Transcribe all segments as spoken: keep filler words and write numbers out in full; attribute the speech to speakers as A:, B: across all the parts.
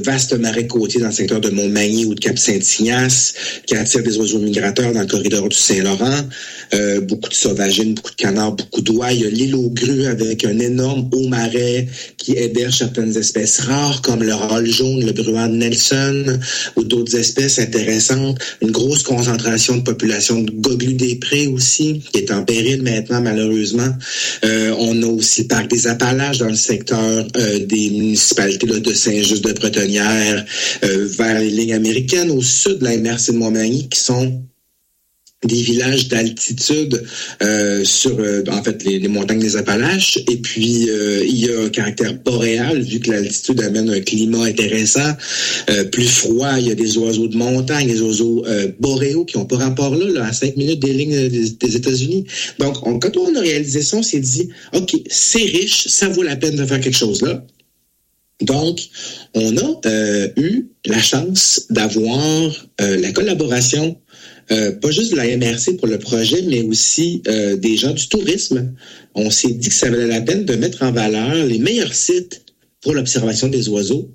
A: vaste marais côtier dans le secteur de Montmagny ou de Cap-Saint-Ignace qui attire des oiseaux migrateurs dans le corridor du Saint-Laurent. Euh, beaucoup de sauvagines, beaucoup de canards, beaucoup d'oies. Il y a l'île aux grues avec un énorme haut marais qui héberge certaines espèces rares comme le râle jaune, le bruant de Nelson ou d'autres espèces intéressantes. Une grosse concentration de population de goglu des prés aussi, qui est en péril maintenant malheureusement. Euh, on a aussi le parc des Appalaches dans le secteur euh, des municipalités là, de Saint-Just-de-Bretonnière euh, vers les lignes américaines au sud de la M R C de Montmagny qui sont des villages d'altitude euh, sur euh, en fait les, les montagnes des Appalaches et puis euh, il y a un caractère boréal vu que l'altitude amène un climat intéressant, euh, plus froid, il y a des oiseaux de montagne, des oiseaux euh, boréaux qui n'ont pas rapport là, là à cinq minutes des lignes des, des États-Unis. Donc on, quand on a réalisé ça, on s'est dit ok, c'est riche, ça vaut la peine de faire quelque chose là. Donc, on a euh, eu la chance d'avoir euh, la collaboration, euh, pas juste de la M R C pour le projet, mais aussi euh, des gens du tourisme. On s'est dit que ça valait la peine de mettre en valeur les meilleurs sites pour l'observation des oiseaux,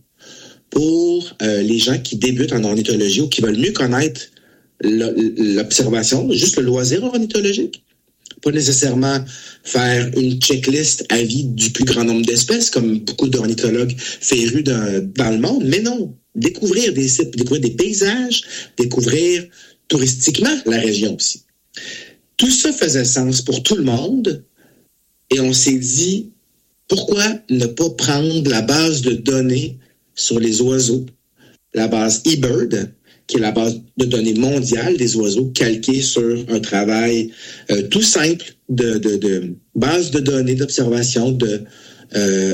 A: pour euh, les gens qui débutent en ornithologie ou qui veulent mieux connaître l'observation, juste le loisir ornithologique. Pas nécessairement faire une checklist à vie du plus grand nombre d'espèces, comme beaucoup d'ornithologues férus dans, dans le monde, mais non, découvrir des sites, découvrir des paysages, découvrir touristiquement la région aussi. Tout ça faisait sens pour tout le monde, et on s'est dit, pourquoi ne pas prendre la base de données sur les oiseaux, la base eBird, qui est la base de données mondiale des oiseaux, calquée sur un travail euh, tout simple de, de, de base de données d'observation de euh,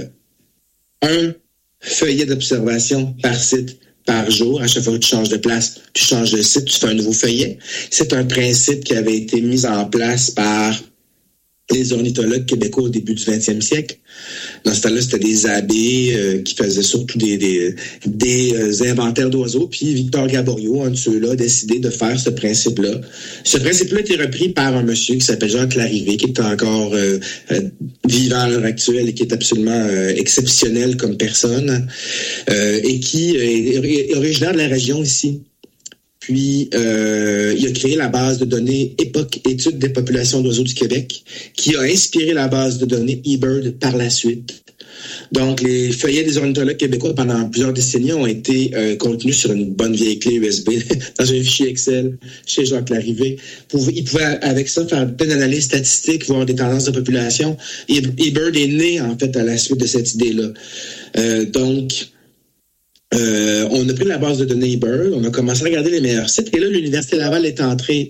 A: un feuillet d'observation par site par jour. À chaque fois que tu changes de place, tu changes de site, tu fais un nouveau feuillet. C'est un principe qui avait été mis en place par les ornithologues québécois au début du vingtième siècle. Dans ce temps-là, c'était des abbés euh, qui faisaient surtout des, des, des euh, inventaires d'oiseaux. Puis Victor Gaboriau, un de ceux-là, a décidé de faire ce principe-là. Ce principe-là a été repris par un monsieur qui s'appelle Jacques Larrivée, qui est encore euh, euh, vivant à l'heure actuelle et qui est absolument euh, exceptionnel comme personne euh, et qui est, est originaire de la région ici. Puis, euh, il a créé la base de données Époque Études des populations d'oiseaux du Québec, qui a inspiré la base de données eBird par la suite. Donc, les feuillets des ornithologues québécois pendant plusieurs décennies ont été euh, contenus sur une bonne vieille clé U S B, dans un fichier Excel chez Jacques Larrivée. Il pouvait, avec ça, faire une analyse statistique, voir des tendances de population. Et eBird est né, en fait, à la suite de cette idée-là. Euh, donc... Euh, on a pris la base de données eBird, on a commencé à regarder les meilleurs sites, et là, l'Université Laval est entrée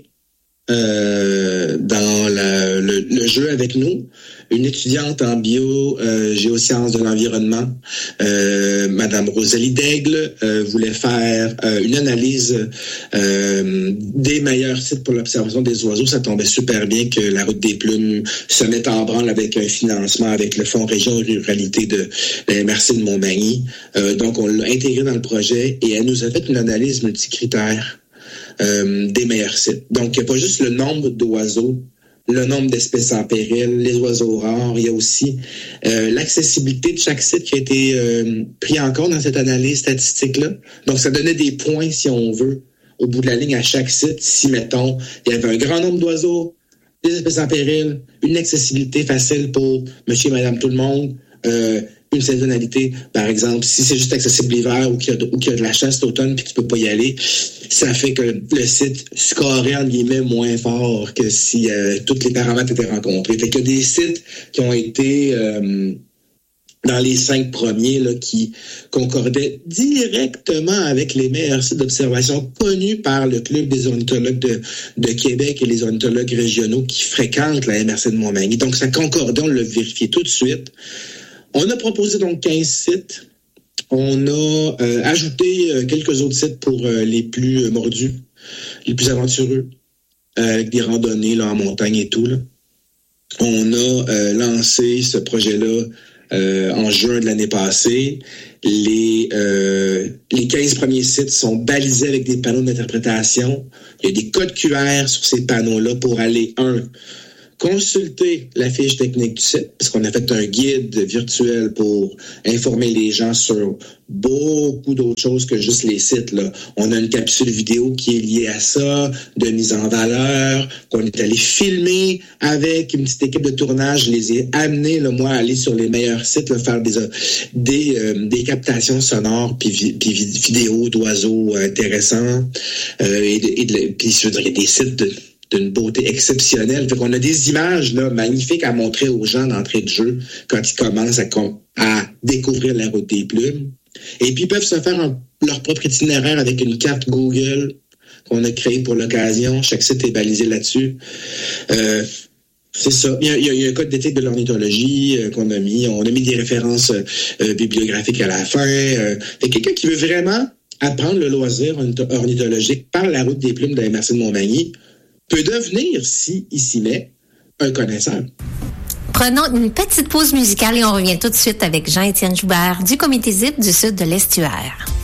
A: euh, dans la, le, le jeu avec nous. Une étudiante en bio, euh, géosciences de l'environnement, euh, Madame Rosalie Daigle, euh, voulait faire euh, une analyse euh, des meilleurs sites pour l'observation des oiseaux. Ça tombait super bien que la Route des Plumes se mette en branle avec un financement avec le Fonds Région Ruralité de la M R C de Montmagny. Euh, donc, on l'a intégré dans le projet et elle nous a fait une analyse multicritère euh, des meilleurs sites. Donc, il n'y a pas juste le nombre d'oiseaux, le nombre d'espèces en péril, les oiseaux rares. Il y a aussi euh, l'accessibilité de chaque site qui a été euh, pris en compte dans cette analyse statistique-là. Donc, ça donnait des points, si on veut, au bout de la ligne à chaque site. Si, mettons, il y avait un grand nombre d'oiseaux, des espèces en péril, une accessibilité facile pour monsieur et madame tout le monde, euh, une saisonnalité, par exemple, si c'est juste accessible l'hiver ou qu'il y a de, ou qu'il y a de la chasse l'automne puis que tu peux pas y aller, ça fait que le site scorait, entre guillemets, moins fort que si euh, tous les paramètres étaient rencontrés. Fait qu'il y a des sites qui ont été euh, dans les cinq premiers là, qui concordaient directement avec les meilleurs sites d'observation connus par le Club des ornithologues de, de Québec et les ornithologues régionaux qui fréquentent la M R C de Montmagny. Donc, ça concordait, on l'a vérifié tout de suite. On a proposé donc quinze sites. On a euh, ajouté euh, quelques autres sites pour euh, les plus euh, mordus, les plus aventureux, euh, avec des randonnées là, en montagne et tout. Là. On a euh, lancé ce projet-là euh, en juin de l'année passée. Les, euh, les quinze premiers sites sont balisés avec des panneaux d'interprétation. Il y a des codes Q R sur ces panneaux-là pour aller, un, consulter la fiche technique du site, parce qu'on a fait un guide virtuel pour informer les gens sur beaucoup d'autres choses que juste les sites, là. On a une capsule vidéo qui est liée à ça, de mise en valeur, qu'on est allé filmer avec une petite équipe de tournage. Je les ai amenés, là, moi, à aller sur les meilleurs sites, là, faire des, des, euh, des captations sonores puis, vi- puis vidéos d'oiseaux intéressants. Euh, et de, et de, puis, je veux dire, il y a des sites de d'une beauté exceptionnelle. Fait qu'on a des images là, magnifiques à montrer aux gens d'entrée de jeu quand ils commencent à, à découvrir la route des plumes. Et puis, ils peuvent se faire un, leur propre itinéraire avec une carte Google qu'on a créée pour l'occasion. Chaque site est balisé là-dessus. Euh, c'est ça. Il y, a, il y a un code d'éthique de l'ornithologie euh, qu'on a mis. On a mis des références euh, bibliographiques à la fin. Euh, fait quelqu'un qui veut vraiment apprendre le loisir ornithologique par la route des plumes de la M R C de Montmagny peut devenir, si il s'y met, un connaisseur.
B: Prenons une petite pause musicale et on revient tout de suite avec Jean-Étienne Joubert du Comité Zip du Sud de l'Estuaire.